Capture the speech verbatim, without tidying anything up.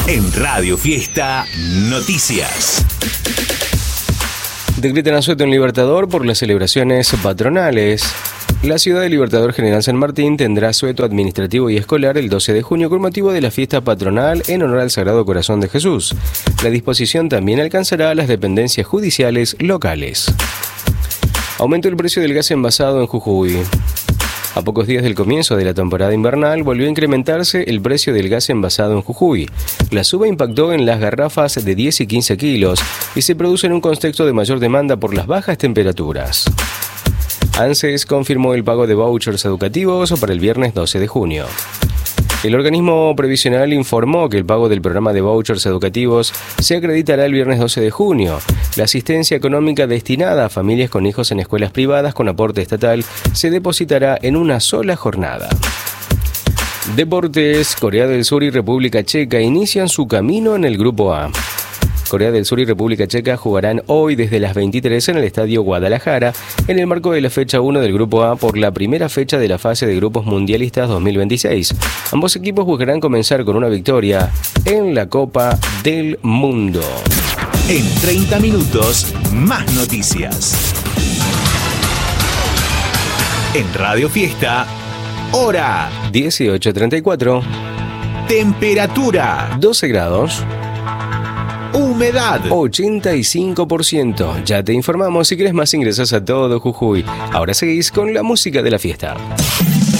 En Radio Fiesta Noticias. Decretan asueto en Libertador por las celebraciones patronales. La ciudad de Libertador General San Martín tendrá asueto administrativo y escolar el doce de junio con motivo de la fiesta patronal en honor al Sagrado Corazón de Jesús. La disposición también alcanzará a las dependencias judiciales locales. Aumentó el precio del gas envasado en Jujuy. A pocos días del comienzo de la temporada invernal, volvió a incrementarse el precio del gas envasado en Jujuy. La suba impactó en las garrafas de diez y quince kilos y se produce en un contexto de mayor demanda por las bajas temperaturas. ANSES confirmó el pago de vouchers educativos para el viernes doce de junio. El organismo previsional informó que el pago del programa de vouchers educativos se acreditará el viernes doce de junio. La asistencia económica destinada a familias con hijos en escuelas privadas con aporte estatal se depositará en una sola jornada. Deportes. Corea del Sur y República Checa inician su camino en el Grupo A. Corea del Sur y República Checa jugarán hoy desde las veintitrés en el Estadio Guadalajara en el marco de la fecha uno del Grupo A por la primera fecha de la fase de grupos mundialistas dos mil veintiséis. Ambos equipos buscarán comenzar con una victoria en la Copa del Mundo. En treinta minutos, más noticias. En Radio Fiesta, hora dieciocho treinta y cuatro. Temperatura doce grados. Humedad ochenta y cinco por ciento. Ya te informamos. Si quieres más, ingresas a Todo Jujuy. Ahora seguís con la música de la fiesta.